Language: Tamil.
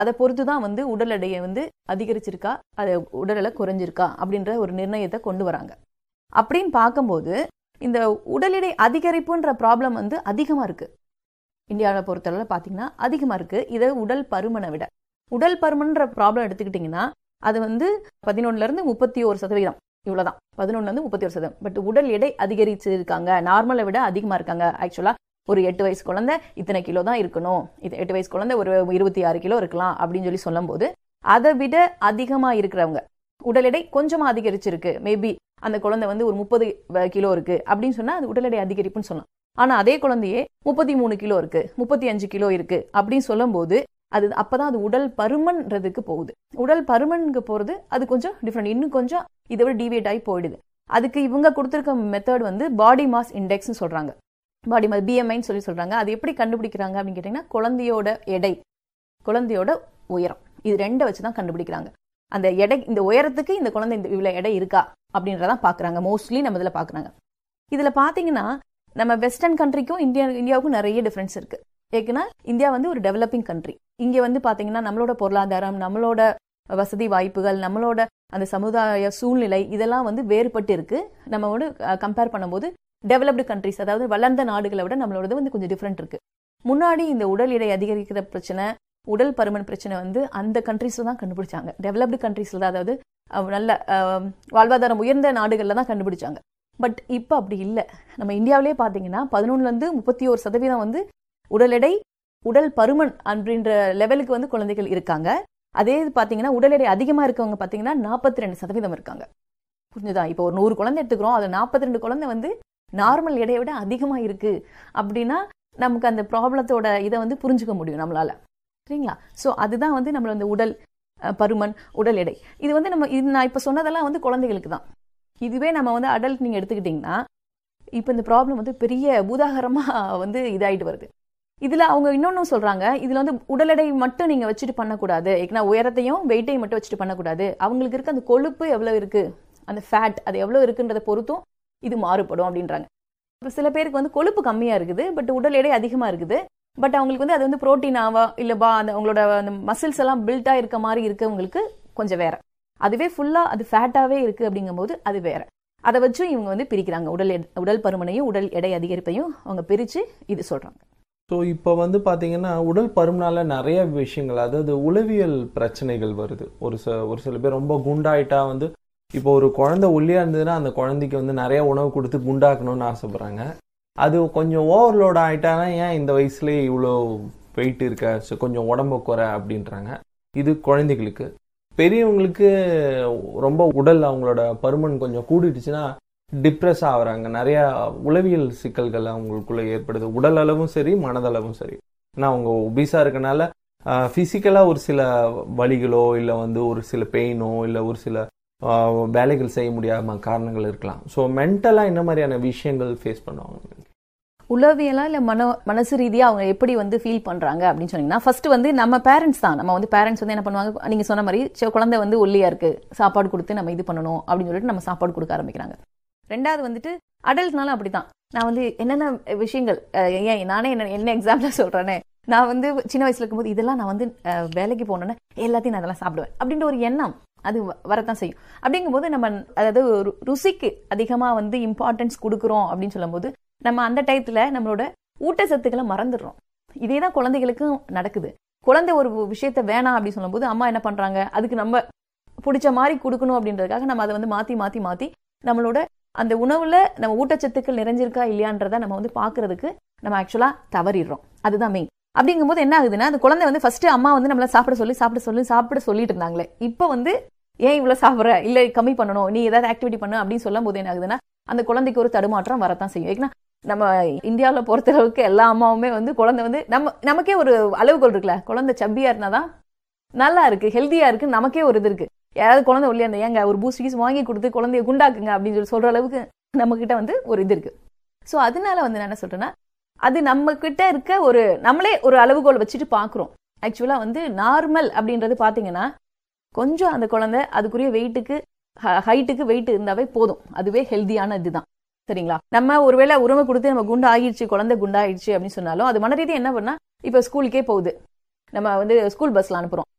அதை பொறுத்து தான் வந்து உடல் எடையை வந்து அதிகரிச்சிருக்கா, அது உடல் எடை குறைஞ்சிருக்கா அப்படின்ற ஒரு நிர்ணயத்தை கொண்டு வராங்க. அப்படின்னு பார்க்கும்போது இந்த உடல் எடை அதிகரிப்புன்ற ப்ராப்ளம் வந்து அதிகமாக இருக்கு. இந்தியாவை பொறுத்தளவு பார்த்தீங்கன்னா அதிகமாக இருக்கு. இதை உடல் பருமனை விட உடல் பருமன்ற ப்ராப்ளம் எடுத்துக்கிட்டிங்கன்னா அது வந்து 11% 31% இவ்வளோதான். 11% 31%. பட் உடல் எடை அதிகரிச்சு இருக்காங்க, நார்மலை விட அதிகமாக இருக்காங்க. ஆக்சுவலாக ஒரு 8 வயசு குழந்தை இத்தனை கிலோ தான் இருக்கணும், 8 வயசு குழந்தை ஒரு 26 கிலோ இருக்கலாம் அப்படின்னு சொல்லும் போது அதை விட அதிகமாக இருக்கிறவங்க உடல் எடை கொஞ்சமாக அதிகரிச்சிருக்கு, மேபி அந்த குழந்தை வந்து ஒரு 30 கிலோ இருக்கு அப்படின்னு சொன்னா அது உடல் எடை அதிகரிப்புன்னு சொல்லலாம். ஆனா அதே குழந்தையே 33 கிலோ இருக்கு, 35 கிலோ இருக்கு அப்படின்னு சொல்லும் போது அது அப்பதான் அது உடல் பருமன்றதுக்கு போகுது. உடல் பருமனுக்கு போறது அது கொஞ்சம் டிஃப்ரெண்ட், இன்னும் கொஞ்சம் இதை விட டிவியேட் ஆகி போயிடுது. அதுக்கு இவங்க கொடுத்துருக்க மெத்தட் வந்து பாடி மாஸ் இண்டெக்ஸ்னு சொல்றாங்க, பாடி மாஸ் BMIன்னு சொல்றாங்க. அது எப்படி கண்டுபிடிக்கிறாங்க அப்படின்னு கேட்டீங்கன்னா குழந்தையோட எடை, குழந்தையோட உயரம், இது ரெண்டை வச்சுதான் கண்டுபிடிக்கிறாங்க. அந்த எடை, இந்த உயரத்துக்கு இந்த குழந்தை இந்த இவ்வளவு எடை இருக்கா அப்படின்றதான் பாக்குறாங்க. மோஸ்ட்லி நம்ம இதுல பாக்குறாங்க. இதுல பாத்தீங்கன்னா நம்ம வெஸ்டர்ன் கண்ட்ரிக்கும் இந்தியாவுக்கும் நிறைய டிஃபரன்ஸ் இருக்கு. ஏன்னா இந்தியா வந்து ஒரு டெவலப்பிங் கண்ட்ரி. இங்க வந்து பாத்தீங்கன்னா நம்மளோட பொருளாதாரம், நம்மளோட வசதி வாய்ப்புகள், நம்மளோட அந்த சமுதாய சூழ்நிலை இதெல்லாம் வந்து வேறுபட்டு இருக்கு. நம்மளோட கம்பேர் பண்ணும்போது டெவலப்டு கண்ட்ரிஸ், அதாவது வளர்ந்த நாடுகளை விட நம்மளோடது வந்து கொஞ்சம் டிஃப்ரெண்ட் இருக்கு. முன்னாடி இந்த உடல் எடை அதிகரிக்கிற பிரச்சனை, உடல் பருமன் பிரச்சனை வந்து அந்த கண்ட்ரீஸ்ல தான் கண்டுபிடிச்சாங்க. டெவலப்டு கண்ட்ரீஸ்ல தான், அதாவது நல்ல வாழ்வாதாரம் உயர்ந்த நாடுகள்ல தான் கண்டுபிடிச்சாங்க. பட் இப்போ அப்படி இல்லை. நம்ம இந்தியாவிலே பார்த்தீங்கன்னா 11% 31% வந்து உடல் எடை உடல் பருமன் அப்படின்ற லெவலுக்கு வந்து குழந்தைகள் இருக்காங்க. அதே பார்த்தீங்கன்னா உடல் எடை அதிகமாக இருக்கவங்க பார்த்தீங்கன்னா 42% இருக்காங்க. புரிஞ்சுதா? இப்போ ஒரு 100 குழந்தை எடுத்துக்கிறோம், அது 42 குழந்தை வந்து நார்மல் எடையை விட அதிகமாக இருக்கு அப்படின்னா நமக்கு அந்த ப்ராப்ளத்தோட இதை வந்து புரிஞ்சுக்க முடியும் நம்மளால. சரிங்களா? ஸோ அதுதான் வந்து நம்மள வந்து உடல் பருமன், உடல் எடை. இது வந்து நான் இப்போ சொன்னதெல்லாம் வந்து குழந்தைகளுக்கு தான். இதுவே நம்ம வந்து அடல்ட் நீங்கள் எடுத்துக்கிட்டிங்கன்னா இப்போ இந்த ப்ராப்ளம் வந்து பெரிய பூதாகரமாக வந்து இதாகிட்டு வருது. இதில் அவங்க இன்னொன்னும் சொல்கிறாங்க, இதில் வந்து உடல் எடை மட்டும் நீங்கள் வச்சுட்டு பண்ணக்கூடாது, ஏன்னா உயரத்தையும் வெயிட்டையும் மட்டும் வச்சுட்டு பண்ணக்கூடாது. அவங்களுக்கு இருக்க அந்த கொழுப்பு எவ்வளோ இருக்குது, அந்த ஃபேட் அது எவ்வளோ இருக்குன்றதை பொறுத்தும் இது மாறுபடும் அப்படின்றாங்க. இப்போ சில பேருக்கு வந்து கொழுப்பு கம்மியாக இருக்குது, பட் உடல் எடை அதிகமாக இருக்குது. பட் அவங்களுக்கு வந்து அது வந்து புரோட்டீனாவா இல்லை அந்த அவங்களோட அந்த மசில்ஸ் எல்லாம் பில்டாக இருக்க மாதிரி இருக்கவங்களுக்கு கொஞ்சம் வேற. அதுவே ஃபுல்லாக அது ஃபேட்டாகவே இருக்குது அப்படிங்கும்போது அது வேற. அதை வச்சு இவங்க வந்து பிரிக்கிறாங்க, உடல் பருமனையும் உடல் எடை அதிகரிப்பையும் அவங்க பிரித்து இது சொல்கிறாங்க. ஸோ இப்போ வந்து பார்த்தீங்கன்னா உடல் பருமனால நிறைய விஷயங்கள், அதாவது உளவியல் பிரச்சனைகள் வருது. ஒரு சில பேர் ரொம்ப குண்டாயிட்டா வந்து, இப்போ ஒரு குழந்தை ஒல்லியாக இருந்ததுன்னா அந்த குழந்தைக்கு வந்து நிறைய உணவு கொடுத்து குண்டாக்கணும்னு ஆசைப்படுறாங்க. அது கொஞ்சம் ஓவர்லோட் ஆகிட்டானா ஏன் இந்த வயசுலேயே இவ்வளோ வெயிட் இருக்க, ஸோ கொஞ்சம் உடம்பு குறை அப்படின்றாங்க. இது குழந்தைகளுக்கு. பெரியவங்களுக்கு ரொம்ப உடல் அவங்களோட பருமன் கொஞ்சம் கூடிடுச்சுன்னா டிப்ரெஸ் ஆகுறாங்க. நிறைய உளவியல் சிக்கல்கள் அவங்களுக்குள்ள ஏற்படுது, உடல் அளவும் சரி மனதளவும் சரி. ஏன்னா அவங்க ஒபீஸா இருக்கனால பிசிக்கலா ஒரு சில வலிகளோ இல்லை வந்து ஒரு சில பெயினோ இல்லை ஒரு சில வேலைகள் செய்ய முடியாம காரணங்கள் இருக்கலாம். ஸோ மென்டலா என்ன மாதிரியான விஷயங்கள் ஃபேஸ் பண்ணுவாங்க? உளவியலா இல்லை மனசு ரீதியாக அவங்க எப்படி வந்து ஃபீல் பண்ணுறாங்க அப்படின்னு சொன்னீங்கன்னா, ஃபர்ஸ்ட் வந்து நம்ம பேரண்ட்ஸ் தான். நம்ம வந்து பேரண்ட்ஸ் வந்து என்ன பண்ணுவாங்க, நீங்கள் சொன்ன மாதிரி குழந்தை வந்து ஒல்லியா இருக்கு, சாப்பாடு கொடுத்து நம்ம இது பண்ணணும் அப்படின்னு சொல்லிட்டு நம்ம சாப்பாடு கொடுக்க ஆரம்பிக்கிறாங்க. ரெண்டாவது வந்துட்டு அடல்ட்னாலும் அப்படித்தான். நான் வந்து என்னென்ன விஷயங்கள், ஏன் நானே என்ன எக்ஸாம்பிளாக சொல்கிறேனே, நான் வந்து சின்ன வயசுல இருக்கும்போது இதெல்லாம் நான் வந்து வேலைக்கு போனோன்னே எல்லாத்தையும் நான் அதெல்லாம் சாப்பிடுவேன் அப்படின்ற ஒரு எண்ணம் அது வரத்தான் செய்யும். அப்படிங்கும்போது நம்ம அதாவது ருசிக்கு அதிகமாக வந்து இம்பார்ட்டன்ஸ் கொடுக்குறோம் அப்படின்னு சொல்லும் போது நம்ம அந்த டயத்துல நம்மளோட ஊட்டச்சத்துக்களை மறந்துடுறோம். இதே தான் குழந்தைகளுக்கும் நடக்குது. குழந்தை ஒரு விஷயத்த வேணாம் அப்படின்னு சொல்லும் போது அம்மா என்ன பண்றாங்க, அதுக்கு நம்ம பிடிச்ச மாதிரி கொடுக்கணும் அப்படின்றதுக்காக நம்ம அதை வந்து மாத்தி நம்மளோட அந்த உணவுல நம்ம ஊட்டச்சத்துக்கள் நிறைஞ்சிருக்கா இல்லையான்றத நம்ம வந்து பாக்குறதுக்கு நம்ம ஆக்சுவலா தவறிடுறோம். அதுதான் மெயின். அப்படிங்கும்போது என்ன ஆகுதுன்னா, அந்த குழந்தை வந்து ஃபர்ஸ்ட் அம்மா வந்து நம்மள சாப்பிட சொல்லிட்டு இருந்தாங்களே, இப்போ வந்து ஏன் இவ்வளவு சாப்பிட்ற, இல்ல கம்மி பண்ணணும், நீ ஏதாவது ஆக்டிவிட்டி பண்ணு அப்படின்னு சொல்லும் போது என்ன ஆகுதுன்னா, அந்த குழந்தைக்கு ஒரு தடுமாற்றம் வரத்தான் செய்யும். ஏன்னா நம்ம இந்தியாவில் பொறுத்தளவுக்கு எல்லா அம்மாவுமே வந்து குழந்தை வந்து நமக்கே ஒரு அளவுகோல் இருக்குல்ல, குழந்தை சப்பியா இருந்தாதான் நல்லா இருக்கு, ஹெல்த்தியா இருக்கு, நமக்கே ஒரு இது இருக்கு. யாராவது குழந்தை ஒல்லியா இருந்தா ஏங்க ஒரு பூஸ்ட் கீஸ் வாங்கி கொடுத்து குழந்தைய குண்டாக்குங்க அப்படின்னு சொல்லி சொல்ற அளவுக்கு நம்ம கிட்ட வந்து ஒரு இது இருக்கு. ஸோ அதனால வந்து நான் என்ன சொல்றேன்னா, அது நம்ம கிட்ட இருக்க ஒரு நம்மளே ஒரு அளவுகோல் வச்சுட்டு பாக்குறோம். ஆக்சுவலா வந்து நார்மல் அப்படின்றது பாத்தீங்கன்னா கொஞ்சம் அந்த குழந்தை அதுக்குரிய வெயிட்டுக்கு ஹைட்டுக்கு வெயிட் இருந்தாவே போதும், அதுவே ஹெல்த்தியான இதுதான். சரிங்களா? நம்ம ஒருவேளை உரிமை கொடுத்து நம்ம குண்டா ஆகிடுச்சு, குழந்தை குண்டா ஆயிடுச்சு அப்படின்னு சொன்னாலும் அது மன ரீதியா என்ன பண்ணா, இப்ப ஸ்கூலுக்கே போகுது, நம்ம வந்து ஸ்கூல் பஸ்ல அனுப்புறோம்.